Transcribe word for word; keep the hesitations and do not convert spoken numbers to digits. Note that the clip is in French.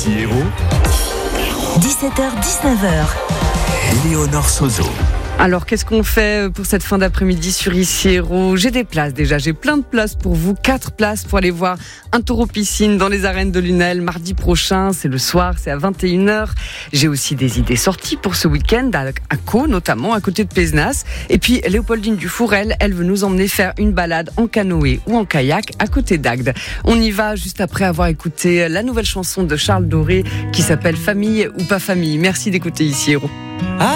Ici Hérault, dix-sept heures dix-neuf heures. Éléonore Sozo. Alors, qu'est-ce qu'on fait pour cette fin d'après-midi sur Ici Hérault ? J'ai des places déjà, j'ai plein de places pour vous, quatre places pour aller voir un taureau piscine dans les arènes de Lunel mardi prochain, c'est le soir, c'est à vingt et une heures. J'ai aussi des idées sorties pour ce week-end, à, à Caux notamment, à côté de Pézenas. Et puis Léopoldine Dufourel, elle veut nous emmener faire une balade en canoë ou en kayak à côté d'Agde. On y va juste après avoir écouté la nouvelle chanson de Charles Doré qui s'appelle Famille ou pas famille. Merci d'écouter Ici Hérault.